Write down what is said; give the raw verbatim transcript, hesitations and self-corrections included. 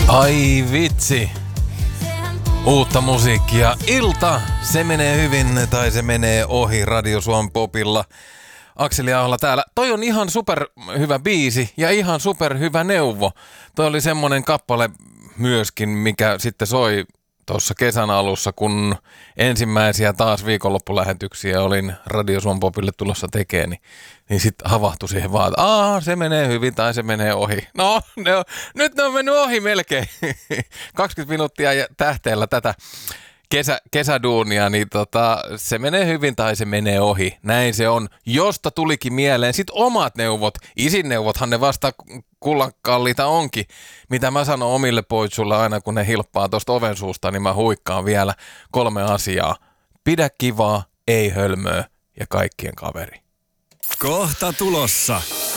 Ai vitsi. Uutta musiikkia. Ilta. Se menee hyvin tai se menee ohi Radio Suomen Popilla. Akseli Ahola täällä. Toi on ihan super hyvä biisi ja ihan super hyvä neuvo. Toi oli semmonen kappale myöskin, mikä sitten soi tuossa kesän alussa, kun ensimmäisiä taas viikonloppulähetyksiä olin Radio Suomen Popille tulossa tekemään, niin, niin sitten havahtui siihen vaan, että aah, se menee hyvin tai se menee ohi. No, ne on, nyt ne on mennyt ohi melkein. kaksikymmentä minuuttia tähteellä tätä kesä, kesäduunia, niin tota, se menee hyvin tai se menee ohi. Näin se on. Josta tulikin mieleen sit omat neuvot. Isin neuvothan ne vasta kullankalliita onkin. Mitä mä sanon omille poitsulle aina, kun ne hilppaa tuosta oven suusta, niin mä huikkaan vielä kolme asiaa. Pidä kivaa, ei hölmöä ja kaikkien kaveri. Kohta tulossa.